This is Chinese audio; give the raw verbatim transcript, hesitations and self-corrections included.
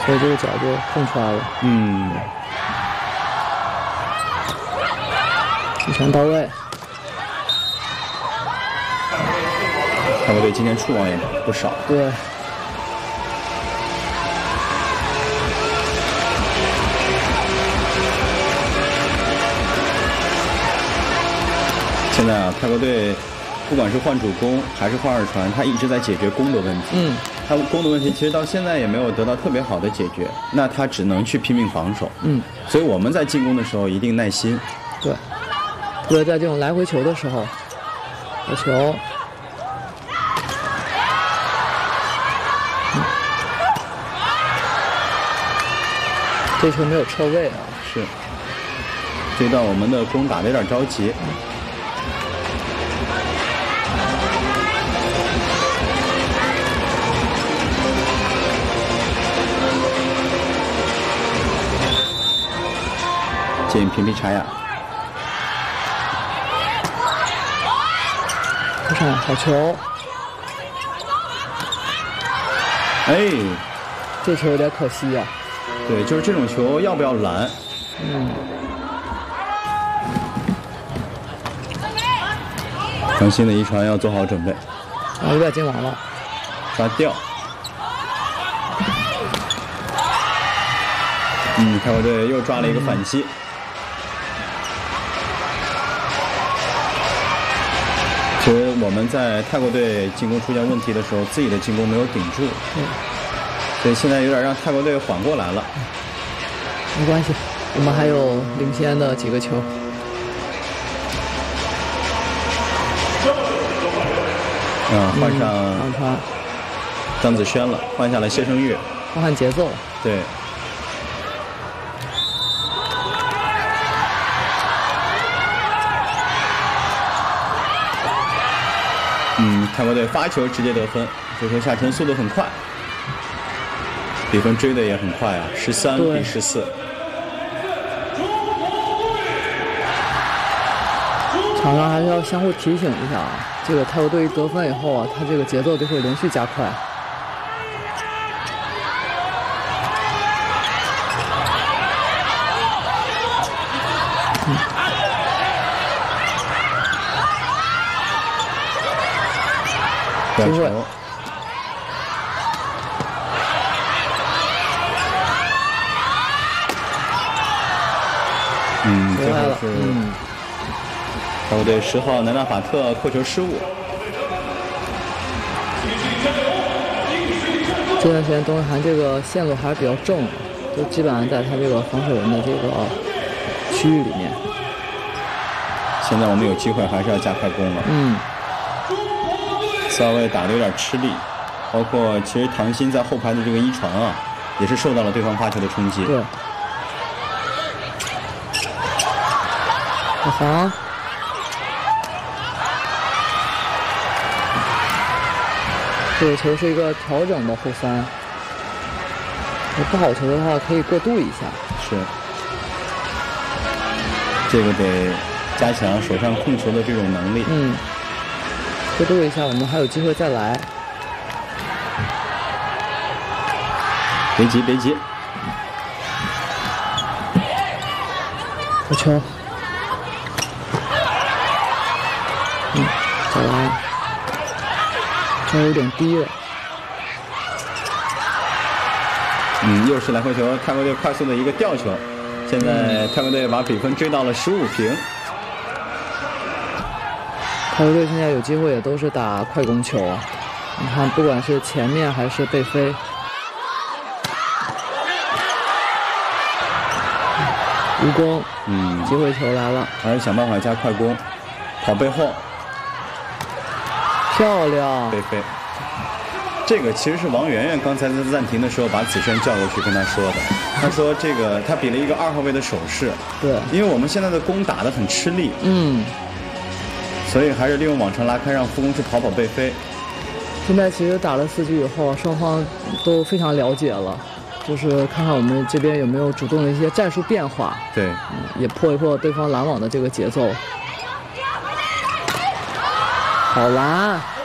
所以这个脚就空出来了。 嗯， 一拳到位。 泰国队今天触网也不少。 对。 现在啊，泰国队不管是换主攻还是换二传，他一直在解决攻的问题。 嗯。 他攻的问题其实到现在也没有得到特别好的解决，那他只能去拼命防守。 嗯。 所以我们在进攻的时候一定耐心。 对。特别在这种来回球的时候，有球。嗯。这球没有撤位啊。 是。这一段我们的攻打得有点着急。嗯。建议频频查呀！ 不上好球！ 哎， 这球有点可惜呀、啊。 对，就是这种球要不要拦？ 嗯。 강新的一传要做好准备。 啊，有点进网了。 抓掉。嗯，泰国队又抓了一个反击。嗯其实我们在泰国队进攻出现问题的时候，自己的进攻没有顶住， 嗯， 所以现在有点让泰国队缓过来了。 没关系，我们还有领先的几个球。 啊，换上换传张子萱了，换下了谢胜玉， 换换节奏。 对。嗯，泰国队发球直接得分，这球下沉速度很快，比分追的也很快啊，十三比十四。 场上还是要相互提醒一下啊，这个泰国队得分以后啊，他这个节奏就会连续加快。嗯。 机会。嗯，最后是泰国队十号南纳法特扣球失误。 这段时间东日涵这个线路还是比较正的，就基本上在他这个防守人的这个区域里面。 现在我们有机会还是要加快攻了。 嗯。 四号位打得有点吃力，包括其实唐鑫在后排的这个一传啊，也是受到了对方发球的冲击。 对。好防。这个球是一个调整的后三，不好球的话可以过渡一下。 是。这个得加强手上控球的这种能力。 嗯。过渡一下，我们还有机会再来。 别急，别急。 好球。嗯，再来。球有点低了。 嗯，又是来回球，泰国队快速的一个吊球。现在泰国队把比分追到了十五平。 泰国队现在有机会也都是打快攻球，你看，不管是前面还是背飞，无攻， 嗯， 机会球来了， 还是想办法加快攻，跑背后， 漂亮， 背飞。这个其实是王媛媛刚才在暂停的时候把子萱叫过去跟他说的，他说这个他比了一个二号位的手势， 对， 因为我们现在的攻打得很吃力， 嗯。 所以还是利用网传拉开，让副攻去跑跑背飞。 现在其实打了四局以后，双方都非常了解了，就是看看我们这边有没有主动的一些战术变化。 对， 嗯，也破一破对方拦网的这个节奏。好拦。